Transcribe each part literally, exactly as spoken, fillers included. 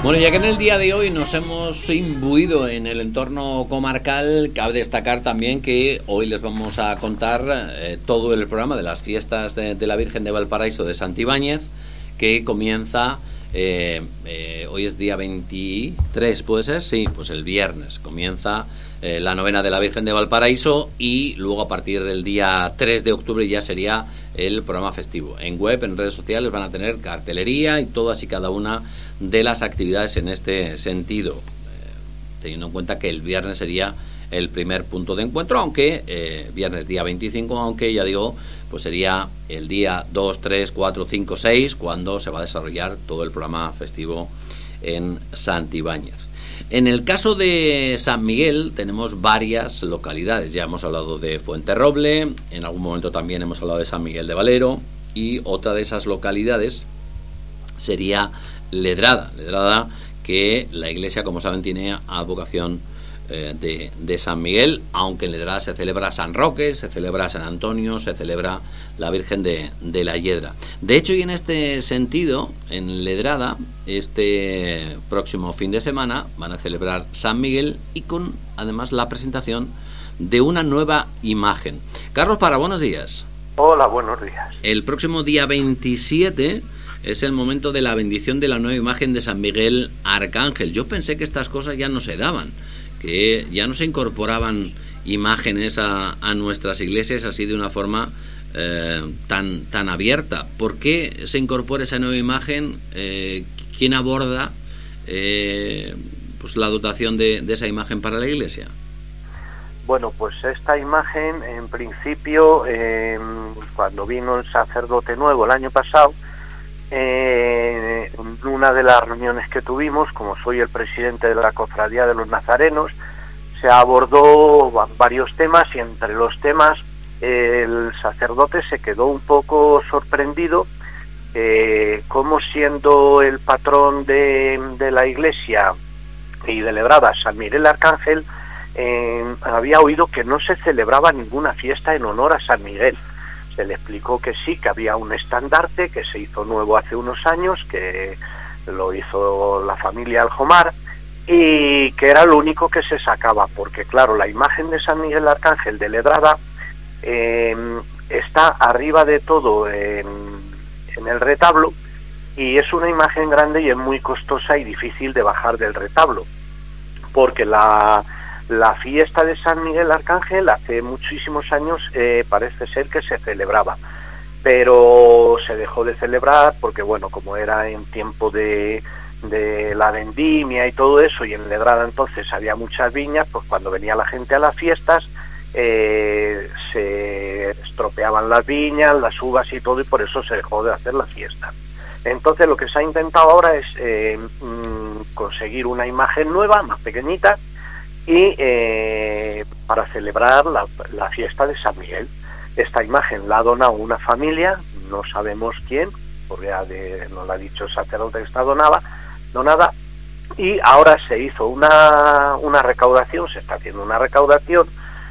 Bueno, ya que en el día de hoy nos hemos imbuido en el entorno comarcal, cabe destacar también que hoy les vamos a contar eh, todo el programa de las fiestas de, de la Virgen de Valparaíso de Santibáñez, que comienza, eh, eh, hoy es día veintitrés, ¿puede ser? Sí, pues el viernes comienza eh, la novena de la Virgen de Valparaíso y luego a partir del día tres de octubre ya sería el programa festivo. En web, en redes sociales van a tener cartelería y todas y cada una de las actividades en este sentido, eh, teniendo en cuenta que el viernes sería el primer punto de encuentro, aunque eh, viernes día veinticinco, aunque ya digo, pues sería el día dos, tres, cuatro, cinco, seis cuando se va a desarrollar todo el programa festivo en Santibáñez. En el caso de San Miguel tenemos varias localidades. Ya hemos hablado de Fuenterroble, en algún momento también hemos hablado de San Miguel de Valero, y otra de esas localidades sería Ledrada. Ledrada, que la iglesia, como saben, tiene advocación eh, de, de San Miguel, aunque en Ledrada se celebra San Roque, se celebra San Antonio, se celebra la Virgen de, de la Hiedra. De hecho, y en este sentido, en Ledrada, este próximo fin de semana van a celebrar San Miguel y con, además, la presentación de una nueva imagen. Carlos Parra, buenos días. Hola, buenos días. El próximo día veintisiete es el momento de la bendición de la nueva imagen de San Miguel Arcángel. Yo pensé que estas cosas ya no se daban, que ya no se incorporaban imágenes a, a nuestras iglesias así de una forma eh, tan, tan abierta. ¿Por qué se incorpora esa nueva imagen? Eh, ¿Quién aborda eh, pues la dotación de, de esa imagen para la iglesia? Bueno, pues esta imagen, en principio, eh, cuando vino el sacerdote nuevo el año pasado, eh, en una de las reuniones que tuvimos, como soy el presidente de la Cofradía de los Nazarenos, se abordó varios temas y entre los temas el sacerdote se quedó un poco sorprendido, eh, como siendo el patrón de, de la iglesia y de Ledrada, San Miguel Arcángel, eh, había oído que no se celebraba ninguna fiesta en honor a San Miguel. Se le explicó que sí, que había un estandarte que se hizo nuevo hace unos años, que lo hizo la familia Aljomar, y que era lo único que se sacaba, porque claro, la imagen de San Miguel Arcángel de Ledrada eh, está arriba de todo en, en el retablo, y es una imagen grande y es muy costosa y difícil de bajar del retablo, porque la... La fiesta de San Miguel Arcángel hace muchísimos años eh, parece ser que se celebraba, pero se dejó de celebrar porque, bueno, como era en tiempo de, de la vendimia y todo eso, y en Ledrada entonces había muchas viñas, pues cuando venía la gente a las fiestas eh, se estropeaban las viñas, las uvas y todo, y por eso se dejó de hacer la fiesta. Entonces lo que se ha intentado ahora es eh, mm, conseguir una imagen nueva, más pequeñita, y eh, para celebrar la, la fiesta de San Miguel. Esta imagen la ha donado una familia, no sabemos quién, porque ya de, nos lo ha dicho el sacerdote que está donada, donada, y ahora se hizo una, una recaudación, se está haciendo una recaudación,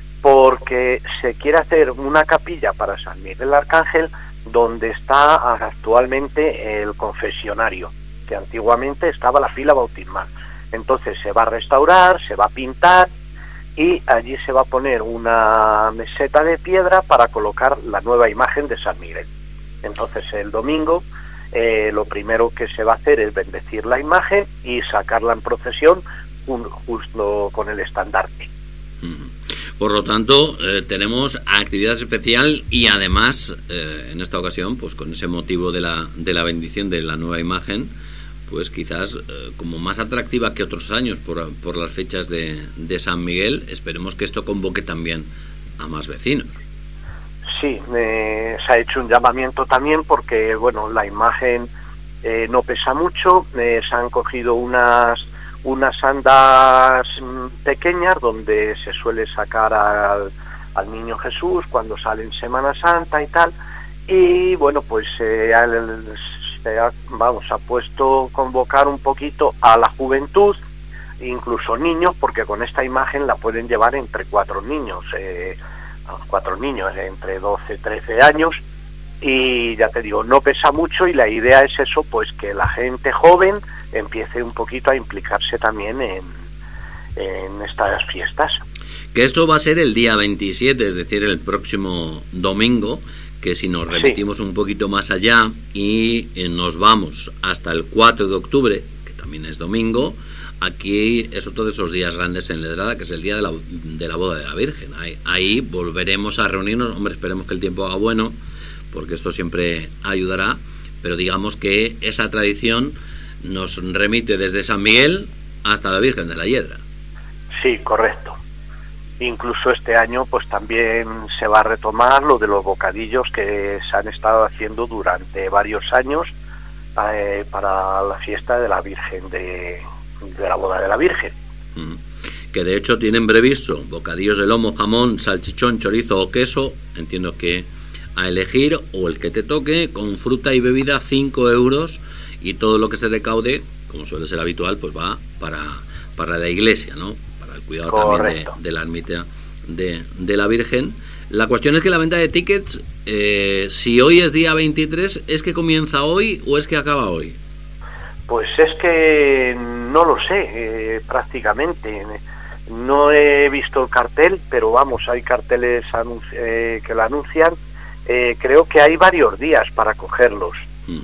porque se quiere hacer una capilla para San Miguel Arcángel, donde está actualmente el confesionario, que antiguamente estaba la fila bautismal. Entonces se va a restaurar, se va a pintar y allí se va a poner una meseta de piedra para colocar la nueva imagen de San Miguel. Entonces el domingo eh, lo primero que se va a hacer es bendecir la imagen y sacarla en procesión un, justo con el estandarte. Por lo tanto, eh, tenemos actividad especial y además, eh, en esta ocasión, pues con ese motivo de la, de la bendición de la nueva imagen, pues quizás eh, como más atractiva que otros años por, por las fechas de, de San Miguel. Esperemos que esto convoque también a más vecinos. Sí, eh, se ha hecho un llamamiento también porque, bueno, la imagen eh, no pesa mucho, eh, se han cogido unas, unas andas pequeñas donde se suele sacar al, al niño Jesús cuando sale en Semana Santa y tal, y bueno, pues eh, al, se ha, vamos, ha puesto convocar un poquito a la juventud, incluso niños, porque con esta imagen la pueden llevar entre cuatro niños, eh, cuatro niños entre doce, trece años, y ya te digo, no pesa mucho, y la idea es eso, pues que la gente joven empiece un poquito a implicarse también en, en estas fiestas. Que esto va a ser el día veintisiete, es decir, el próximo domingo, que si nos remitimos sí. un poquito más allá y eh, nos vamos hasta el cuatro de octubre, que también es domingo, aquí es otro de esos días grandes en Ledrada, que es el día de la, de la boda de la Virgen. Ahí, ahí volveremos a reunirnos, hombre, esperemos que el tiempo haga bueno, porque esto siempre ayudará, pero digamos que esa tradición nos remite desde San Miguel hasta la Virgen de la Hiedra. Sí, correcto. Incluso este año pues también se va a retomar lo de los bocadillos que se han estado haciendo durante varios años eh, para la fiesta de la Virgen de, de la boda de la Virgen. Mm. Que de hecho tienen previsto bocadillos de lomo, jamón, salchichón, chorizo o queso, entiendo que a elegir, o el que te toque, con fruta y bebida, cinco euros, y todo lo que se recaude, como suele ser habitual, pues va para, para la iglesia, ¿no? Para el cuidado Correcto. también de, de la ermita de, de la Virgen. La cuestión es que la venta de tickets, eh, si hoy es día veintitrés, ¿es que comienza hoy o es que acaba hoy? Pues es que no lo sé, eh, prácticamente. No he visto el cartel, pero vamos, hay carteles anunci- eh, que lo anuncian. Eh, creo que hay varios días para cogerlos.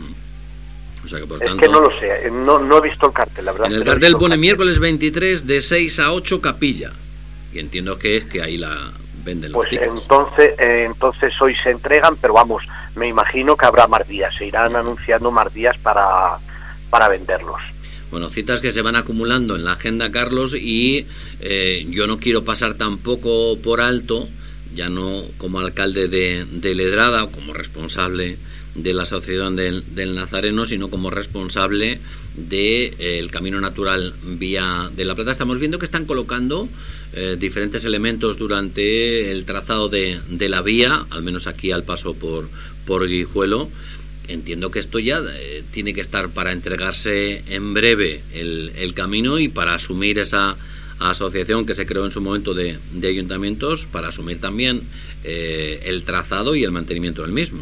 Uh-huh. O sea que por es tanto, que no lo sé, no, no he visto el cartel, la verdad. En el cartel pone miércoles veintitrés de seis a ocho Capilla, y entiendo que es que ahí la venden los pues tickets. entonces eh, entonces hoy se entregan, pero vamos, me imagino que habrá más días, se irán uh-huh. anunciando más días para, para venderlos. Bueno, citas que se van acumulando en la agenda, Carlos, y eh, yo no quiero pasar tampoco por alto, ya no como alcalde de, de Ledrada o como responsable de la Asociación del, del Nazareno, sino como responsable del de, eh, el Camino Natural Vía de la Plata. Estamos viendo que están colocando eh, diferentes elementos durante el trazado de, de la vía, al menos aquí al paso por, por Guijuelo. Entiendo que esto ya eh, tiene que estar para entregarse en breve el, el camino, y para asumir esa asociación que se creó en su momento de, de ayuntamientos, para asumir también eh, el trazado y el mantenimiento del mismo.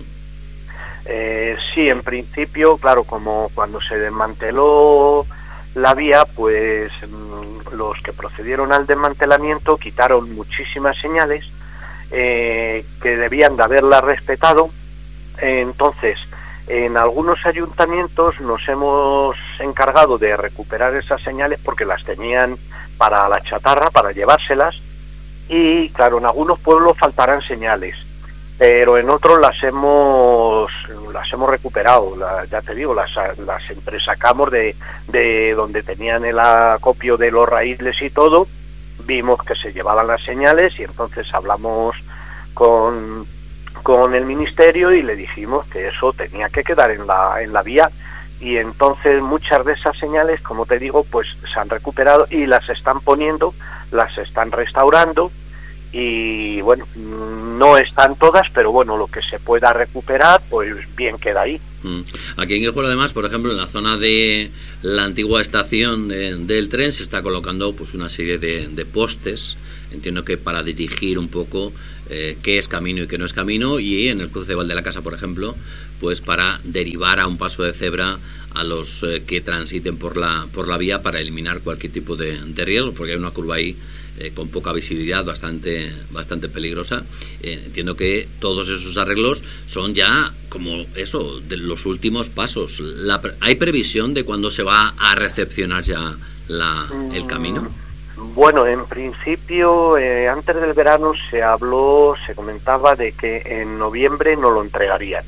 Eh, sí, en principio, claro, como cuando se desmanteló la vía, pues mmm, los que procedieron al desmantelamiento quitaron muchísimas señales eh, que debían de haberlas respetado. Eh, entonces, en algunos ayuntamientos nos hemos encargado de recuperar esas señales porque las tenían para la chatarra, para llevárselas, y claro, en algunos pueblos faltarán señales, pero en otros las hemos las hemos recuperado, la, ya te digo, las, las entresacamos de, de donde tenían el acopio de los raíles y todo, vimos que se llevaban las señales, y entonces hablamos con con el ministerio y le dijimos que eso tenía que quedar en la en la vía, y entonces muchas de esas señales, como te digo, pues se han recuperado y las están poniendo, las están restaurando, y bueno, no están todas, pero bueno, lo que se pueda recuperar, pues bien queda ahí. Aquí en Guijuelo, además, por ejemplo, en la zona de la antigua estación de, del tren, se está colocando pues una serie de, de postes, entiendo que para dirigir un poco eh, qué es camino y qué no es camino, y en el cruce de Val de la Casa, por ejemplo, pues para derivar a un paso de cebra a los eh, que transiten por la por la vía, para eliminar cualquier tipo de, de riesgo, porque hay una curva ahí eh, con poca visibilidad, bastante bastante peligrosa. Eh, entiendo que todos esos arreglos son ya como eso, de los últimos pasos. La, ¿Hay previsión de cuándo se va a recepcionar ya la, el camino? Bueno, en principio, eh, antes del verano se habló, se comentaba de que en noviembre no lo entregarían.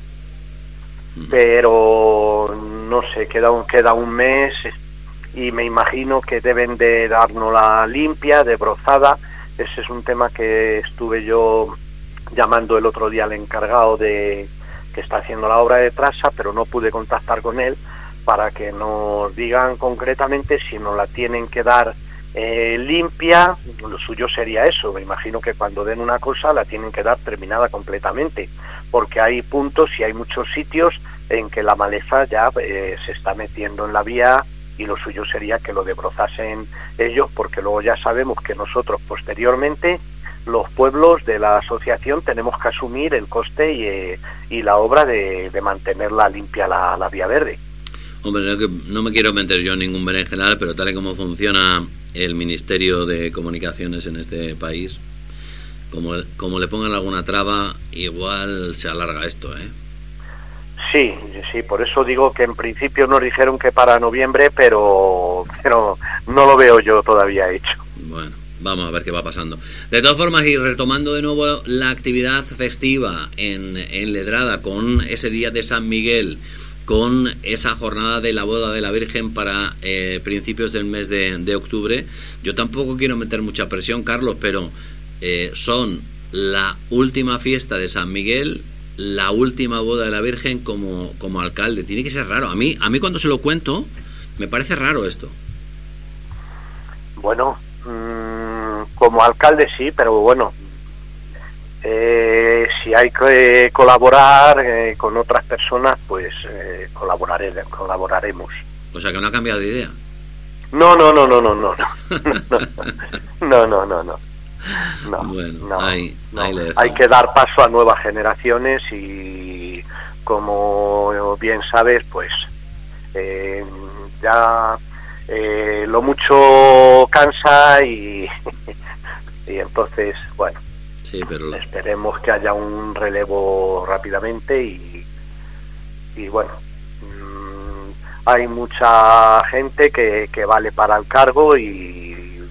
Pero no sé, queda un, queda un mes, y me imagino que deben de dárnosla limpia, de brozada. Ese es un tema que estuve yo llamando el otro día al encargado de que está haciendo la obra de traza, pero no pude contactar con él para que nos digan concretamente si nos la tienen que dar eh, limpia. Lo suyo sería eso, me imagino que cuando den una cosa la tienen que dar terminada completamente, porque hay puntos y hay muchos sitios en que la maleza ya eh, se está metiendo en la vía, y lo suyo sería que lo desbrozasen ellos, porque luego ya sabemos que nosotros posteriormente los pueblos de la asociación tenemos que asumir el coste y, eh, y la obra de, de mantenerla limpia la, la vía verde. Hombre, no, que, no me quiero meter yo en ningún berenjenal, pero tal y como funciona el Ministerio de Comunicaciones en este país, como, como le pongan alguna traba, igual se alarga esto, ¿eh? Sí, sí, por eso digo que en principio nos dijeron que para noviembre, pero, pero no lo veo yo todavía hecho. Bueno, vamos a ver qué va pasando. De todas formas, y retomando de nuevo la actividad festiva en, en Ledrada, con ese día de San Miguel, con esa jornada de la boda de la Virgen para eh, principios del mes de, de octubre, yo tampoco quiero meter mucha presión, Carlos, pero eh, son la última fiesta de San Miguel, la última boda de la Virgen como, como alcalde. Tiene que ser raro. A mí, a mí cuando se lo cuento, me parece raro esto. Bueno, mmm, como alcalde sí, pero bueno, eh, si hay que colaborar eh, con otras personas, pues eh, colaboraré, colaboraremos. O sea que no ha cambiado de idea. No, no, no, no, no, no, no, no, no, no, no. No, bueno, no, ahí, no. ahí le Hay que dar paso a nuevas generaciones y, como bien sabes, pues eh, ya eh, lo mucho cansa y, y entonces, bueno, sí, pero esperemos que haya un relevo rápidamente y, y bueno, mmm, hay mucha gente que, que vale para el cargo y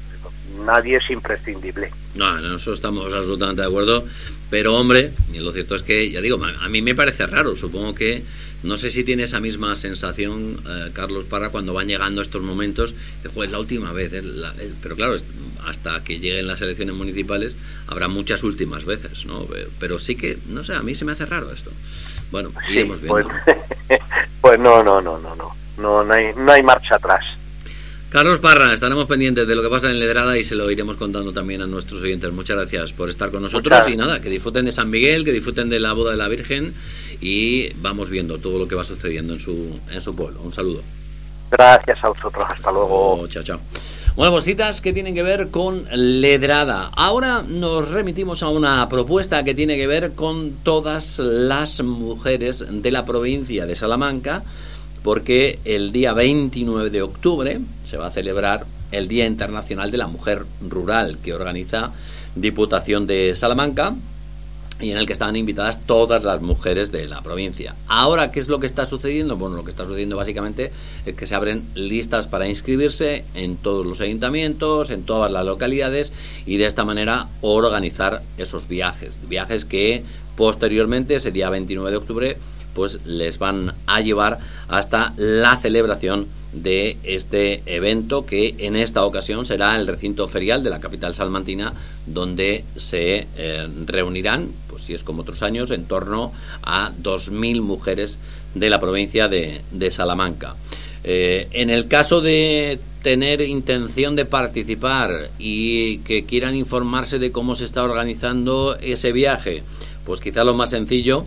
nadie es imprescindible. No, en eso estamos absolutamente de acuerdo, pero hombre, lo cierto es que, ya digo, a mí me parece raro, supongo que, no sé si tiene esa misma sensación, eh, Carlos Parra, cuando van llegando estos momentos, de joder, es la última vez, eh, la, eh, pero claro, hasta que lleguen las elecciones municipales habrá muchas últimas veces, ¿no? Pero, pero sí que, no sé, a mí se me hace raro esto. Bueno, iremos sí, viendo. Pues, pues no, no, no, no, no, no, no hay, no hay marcha atrás. Carlos Parra, estaremos pendientes de lo que pasa en Ledrada y se lo iremos contando también a nuestros oyentes. Muchas gracias por estar con nosotros. Muchas. Y nada, que disfruten de San Miguel, que disfruten de la boda de la Virgen y vamos viendo todo lo que va sucediendo en su en su pueblo. Un saludo. Gracias a vosotros, hasta luego. Oh, chao, chao. Bueno, cositas que tienen que ver con Ledrada. Ahora nos remitimos a una propuesta que tiene que ver con todas las mujeres de la provincia de Salamanca, porque el día veintinueve de octubre se va a celebrar el Día Internacional de la Mujer Rural, que organiza Diputación de Salamanca y en el que estaban invitadas todas las mujeres de la provincia. Ahora, ¿qué es lo que está sucediendo? Bueno, lo que está sucediendo básicamente es que se abren listas para inscribirse en todos los ayuntamientos, en todas las localidades y de esta manera organizar esos viajes. Viajes que posteriormente, ese día veintinueve de octubre, pues les van a llevar hasta la celebración de este evento, que en esta ocasión será el recinto ferial de la capital salmantina, donde se eh, reunirán, pues si es como otros años, en torno a dos mil mujeres de la provincia de, de Salamanca. Eh, en el caso de tener intención de participar y que quieran informarse de cómo se está organizando ese viaje, pues quizá lo más sencillo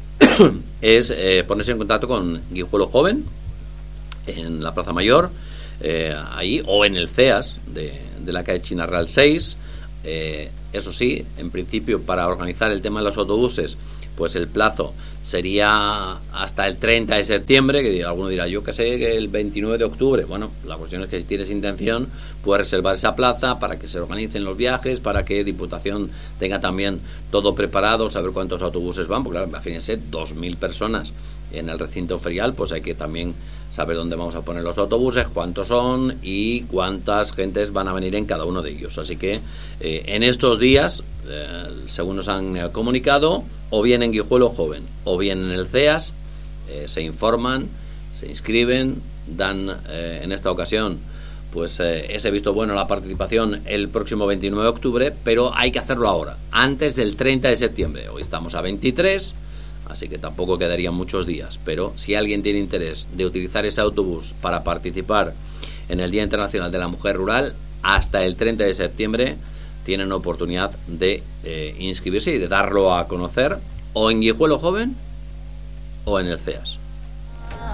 es eh, ponerse en contacto con Guijuelo Joven en la Plaza Mayor, eh, ahí, o en el C E A S de, de la calle Chinarral seis. Eh, eso sí, en principio, para organizar el tema de los autobuses, pues el plazo sería hasta el treinta de septiembre, que alguno dirá, yo que sé, que el veintinueve de octubre. Bueno, la cuestión es que si tienes intención, puedes reservar esa plaza para que se organicen los viajes, para que Diputación tenga también todo preparado, saber cuántos autobuses van, porque claro, imagínense, dos mil personas en el recinto ferial, pues hay que también saber dónde vamos a poner los autobuses, cuántos son y cuántas gentes van a venir en cada uno de ellos. Así que eh, en estos días, eh, según nos han eh, comunicado, o bien en Guijuelo Joven o bien en el C E A S, eh, se informan, se inscriben, dan eh, en esta ocasión pues eh, ese visto bueno a la participación el próximo veintinueve de octubre, pero hay que hacerlo ahora, antes del treinta de septiembre. Hoy estamos a veintitrés, así que tampoco quedarían muchos días, pero si alguien tiene interés de utilizar ese autobús para participar en el Día Internacional de la Mujer Rural, hasta el treinta de septiembre tienen oportunidad de eh, inscribirse y de darlo a conocer, o en Guijuelo Joven o en el C E A S.